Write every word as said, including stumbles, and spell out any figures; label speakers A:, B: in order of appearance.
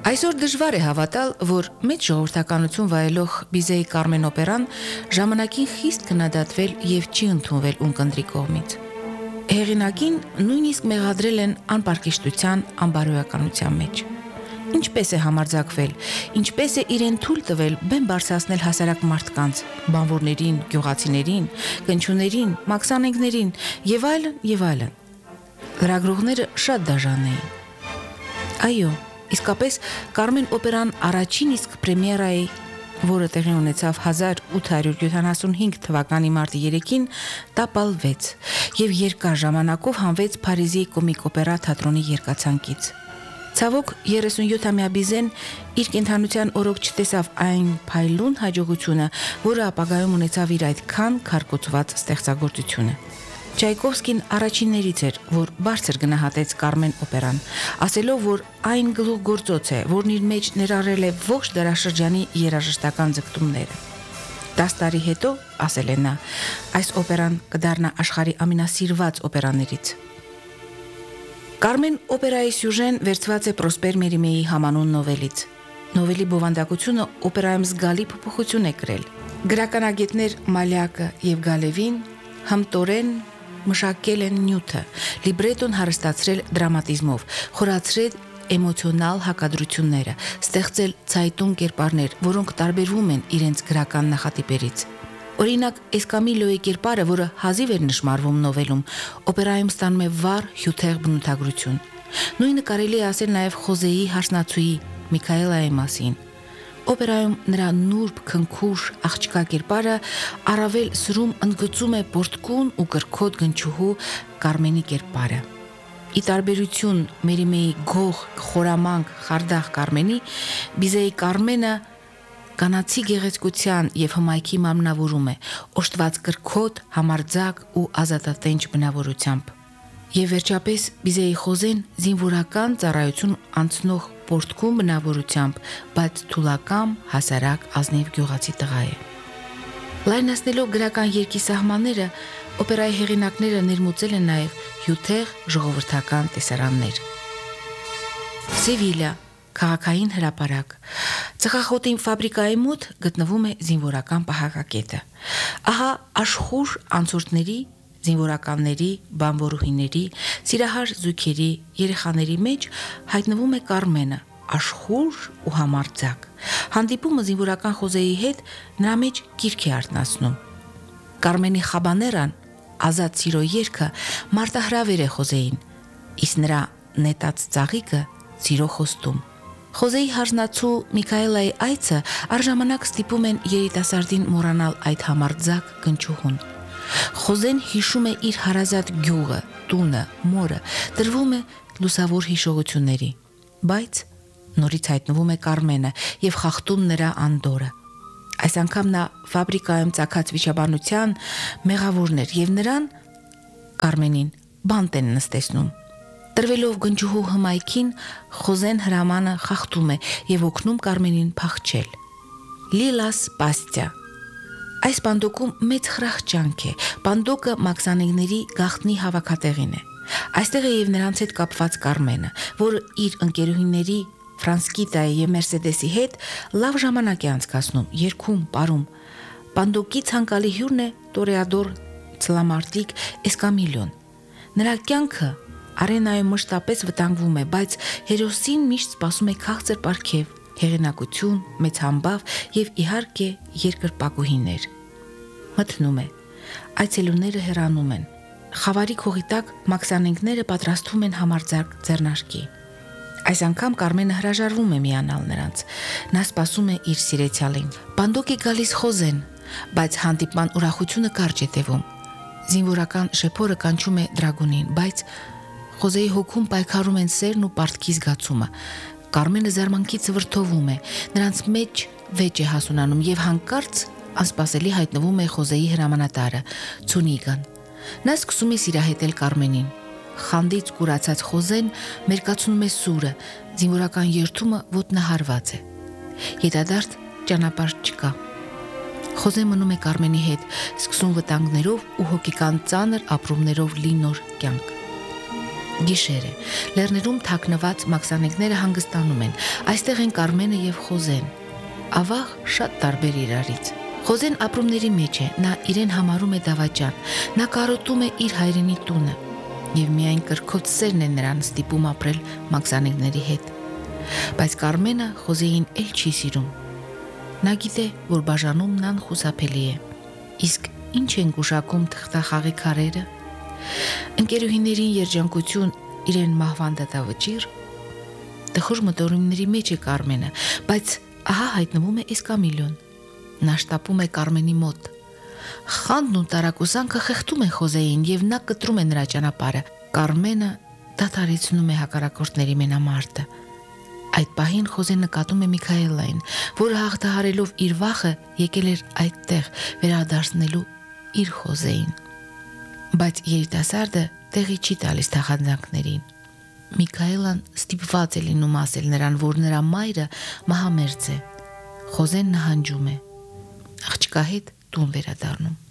A: Այսօր դժվար է հավատալ, որ մեծ ժողովրդականություն վայելող Բիզեի Կարմեն օպերան ժամանակին խիստ քննադատվել եւ չի ընդունվել ունկնդրի կողմից։ Հեղինակին նույնիսկ մեղադրել են անպարկեշտության, անբարոյականության մեջ։ Ինչպես է համարձակվել, ինչպես է իրեն թույլ տվել բեմ բարձրացնել հասարակ մարդկանց, բանվորներին, գյուղացիներին, կնչուներին, մաքսանենգներին եւ այլն եւ այլն։ Լրագրողները շատ դաժան էին։ Այո, իսկապես Կարմեն օպերան առաջին իսկ պրեմիերայի, որը տեղի ունեցավ հազար ութ հարյուր յոթանասունհինգ թվականի մարտի երեքին, տապալվեց եւ երկար ժամանակով հանվեց Փարիզի կոմիկ օպերա թատրոնի երկացանկից։ Ցավոք երեսունյոթամյա Բիզեն իր կենթանության օրոք չտեսավ այն փայլուն հաջողությունը, որը ապագայում ունեցավ իր այդքան քարկոծված ստեղծագործությունը։ Չայկովսկին առաջիններից էր, որ բարձր գնահատեց Կարմեն օպերան, ասելով, որ այն գլուխգործոց է, որն իր մեջ ներառել է ողջ դարաշրջանի երաժշտական ձգտումները։ Տաս տարի հետո, ասել է նա, այս օպերան կդառնա աշխարհի ամենասիրված օպերաներից։ Կարմեն օպերայի սյուժեն վերցված է Պրոսպեր Մերիմեի համանուն նովելից։ Նովելի բովանդակությունը օպերայում զգալի փոփոխություն է կրել։ Գրականագետներ Մալյակը եւ Գալևին հմտորեն մշակել են նյութը, լիբրետոն հարստացրել դրամատիզմով, խորացրել էմոցիոնալ հակադրությունները, ստեղծել ցայտուն կերպարներ, որոնք տարբերվում են իրենց գրական նախատիպերից։ Օրինակ, Էսկամիլոյի կերպարը, որը հազիվ էր նշмарվում նովելում, օպերայում ստանում է վառ հյութեղ բնութագրություն։ Նույնը կարելի է ասել նաև Խոզեի հարսնացուի Միքայելայի մասին։ Օպերայում նրա նուրբ, քնքուշ, աղջկա կերպարը առավել սրում ընդգծում է պորտկուն ու կրքոտ գնչուհու Կարմենի կերպարը։ Ի տարբերություն Մերիմեի գող, խորամանկ, խարդախ Կարմենի, Բիզեի Կարմենը կանացի գեղեցկության եւ հմայքի մարմնավորում է, օժտված կրքոտ, համարձակ ու ազատատենչ բնավորությամբ։ Եվ վերջապես Բիզեի Խոզեն զինվորական ծառայություն անցնող պորտկուն բնավորությամբ, բայց թուլակամ, հասարակ, ազնիվ գյուղացի տղա է։ Լայնացնելով գրական երկի սահմանները, օպերայի հեղինակները ներմուծել են նաև հյութեղ ժողովրդական տեսարաններ։ Սևիլիա, քաղաքային հրապարակ։ Ծխախոտին ֆաբրիկայի մոտ գտնվում է զինվորական պահակակետը։ Ահա աշխուժ անցորդների, զինվորականների, բանվորուհիների, սիրահար զույգերի, երեխաների մեջ հայտնվում է Կարմենը, աշխուժ ու համարձակ։ Հանդիպումը զինվորական Խոզեի հետ նրա մեջ գիրք է արթնացնում։ Կարմենի խաբաներան, ազատ սիրո երգը մարտահրավեր է Խոզեին, իսկ նրա նետած ծաղիկը սիրո խոստում։ Խոզեի հարսնացու Միքայելայի այցը առժամանակ ստիպում են երիտասարդին մոռանալ այդ համարձակ գնչուհուն։ Խոզեն հիշում է իր հարազատ գյուղը, տունը, մորը, տրվում է լուսավոր հիշողությունների, բայց նորից հայտնվում է Կարմենը եւ խախտում նրա անդորը։ Այս անգամ նա ֆաբրիկայում ծագած վիճաբանության մեղավորն էր եւ նրան Կարմենին բանտ են նստեցնում։ Տրվելով գնչուհու հմայքին, Խոզեն հրամանը խախտում է եւ օգնում Կարմենին փախչել։ Լիլաս Պաստյա։ Այս բանդոկում մեծ խրախճանք է։ Բանդոկը մաքսանենգների գաղտնի հավաքատեղին է։ Այստեղ է եւ նրանց հետ կապված Կարմենը, որը իր ընկերուհիների Ֆրանսկիտայի եւ Մերսեդեսի հետ լավ ժամանակ է անցկացնում, երգում, պարում։ Բանդոկի ցանկալի հյուրն է տորեադոր ցլամարտիկ Էսկամիլոն։ Նրա կյանքը արենայում մշտապես վտանգվում է, բայց հերոսին միշտ սպասում է քաղցր պարգև, հեղինակություն, մեծ համբավ եւ իհարկե երկրպագուհիներ։ Մթնում է։ Այցելուները հեռանում են։ Խավարի քողի տակ մաքսանենգները պատրաստվում են համարձակ ձեռնարկի։ Այս անգամ Կարմենը հրաժարվում է միանալ նրանց։ Նա սպասում է իր սիրեցյալին։ Բանդոկ է գալիս Խոզեն, բայց հանդիպման ուրախությունը կարճ է տևում։ Զինվորական շեփորը կանչում է դրագունին, բայց Խոզեի հոգում պայքարում են սերն ու պարտքի զգացումը։ Կարմենը զարմանքից վրդովում է, նրանց մեջ վեճ է հասունանում եւ հանկարծ անսպասելի հայտնվում է Խոզեի հրամանատարը Ցունիգան։ Նա սկսում է սիրահետել Կարմենին։ Խանդից կուրացած Խոզեն մերկացնում է սուրը, զինվորական երթումը ոտնահարված է։ Հետադարձ ճանապարհ չկա։ Խոզեն մնում է Կարմենի հետ, սկսում վտանգներով ու հոգեկան ծանր ապրումներով լի նոր կյանք։ Գիշեր է, լեռներում թաքնված մաքսանենքները հանգստանում են, այստեղ են Կարմենը և Խոզեն, ավաղ շատ տարբեր իրարից։ Խոզեն ապրումների մեջ է, նա իրեն համարում է դավաճան, նա կարոտում է իր հայրենի տունը, և միայն կրքոտ սերն է նրան ստիպում ապրել մաքսանենքների հետ։ Բայց Կարմենը Խոզեին էլ չի սիրում։ Նա գիտե, որ բաժանումն անխուսափելի է։ Իսկ ինչ են գուշակում թղթախաղի քարերը։ Ընկերուհիներին երջանկություն, իրեն մահվան դատավճիռ։ Տխուր մտորումների մեջ է Կարմենը, բայց ահա հայտնվում է Էսկամիլոն։ Նա շտապում է Կարմենի մոտ։ Խանդն ու տարակուսանքը խեղդում են Խոզեին և նա կտրում է նրա ճանապարհը։ Կարմենը դադարեցնում է հակառակորդների մենամարտը։ Այդ պահին Խոզեն նկատում է Միքայելային, որը հաղթահարելով իր վախը եկել էր այդտեղ վերադարձնելու իր Խոզեին։ Բայց երիտասարդը տեղի չի տալիս թախանձանքներին։ Միքայելան ստիպված է լինում ասել նրան, որ նրա մայրը մահամերձ է։ Խոզեն նահանջում է։ Աղջկա հետ տուն վերադառնում։